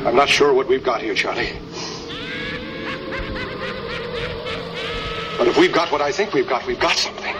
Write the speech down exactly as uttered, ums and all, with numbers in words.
I'm not sure what we've got here, Charlie. But if we've got what I think we've got, we've got something.